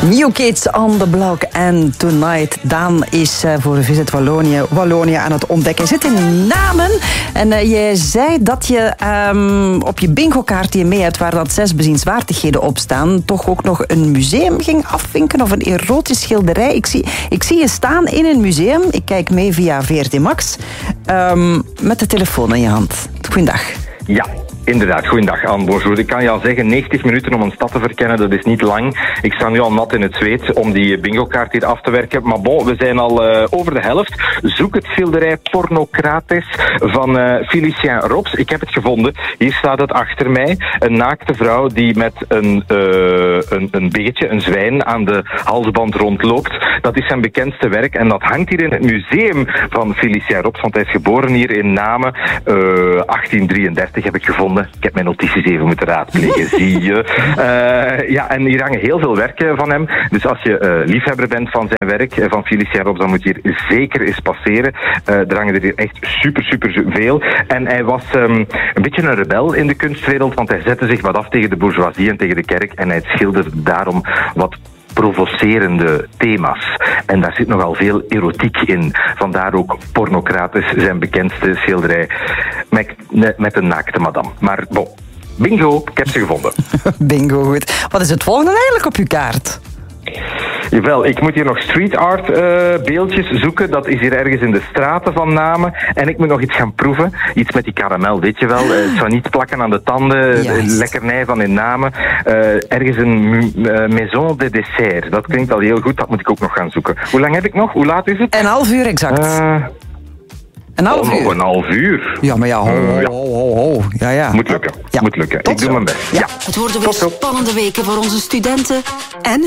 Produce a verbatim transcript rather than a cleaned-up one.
New Kids on the Block en Tonight. Daan is uh, voor Visit Wallonië, Wallonië aan het ontdekken. Hij zit in Namen en uh, je zei dat je um, op je bingo-kaart die je mee hebt, waar dat zes bezienswaardigheden op staan, toch ook nog een museum ging afvinken of een erotisch schilderij. Ik zie, ik zie je staan in een museum. Ik kijk mee via V R T Max um, met de telefoon in je hand. Goeiedag. Ja. Inderdaad, goeiedag Anne, bonjour. Ik kan je al zeggen, negentig minuten om een stad te verkennen, dat is niet lang. Ik sta nu al nat in het zweet om die bingo-kaart hier af te werken. Maar bon, we zijn al uh, over de helft. Zoek het schilderij Pornocrates van uh, Félicien Rops. Ik heb het gevonden. Hier staat het achter mij. Een naakte vrouw die met een, uh, een, een beetje, een zwijn, aan de halsband rondloopt. Dat is zijn bekendste werk en dat hangt hier in het museum van Félicien Rops, want hij is geboren hier in Namen. Uh, achttien drieëndertig heb ik gevonden. Ik heb mijn notities even moeten raadplegen, zie je. Uh, ja, en hier hangen heel veel werken van hem. Dus als je uh, liefhebber bent van zijn werk, uh, van Félicien Rops, dan moet je hier zeker eens passeren. Uh, er hangen er hier echt super, super veel. En hij was um, een beetje een rebel in de kunstwereld, want hij zette zich wat af tegen de bourgeoisie en tegen de kerk. En hij schilderde daarom wat provocerende thema's. En daar zit nogal veel erotiek in. Vandaar ook Pornocrates, zijn bekendste schilderij met, met een naakte madame. Maar bon, bingo, ik heb ze gevonden. Bingo, goed. Wat is het volgende eigenlijk op uw kaart? Jawel, ik moet hier nog street art uh, beeldjes zoeken. Dat is hier ergens in de straten van Namen. En ik moet nog iets gaan proeven. Iets met die karamel, weet je wel. Uh, het zou niet plakken aan de tanden. De lekkernij van in Namen. Uh, ergens een uh, maison de dessert. Dat klinkt al heel goed. Dat moet ik ook nog gaan zoeken. Hoe lang heb ik nog? Hoe laat is het? Een half uur exact. Uh, Een half uur? Oh, een half uur. Ja, maar ja, ho, ho, ho, ho, ho. Ja, ja. Moet lukken. Ja. Moet lukken. Tot ik doe zo. mijn best. Ja. Ja. Het worden weer spannende weken voor onze studenten en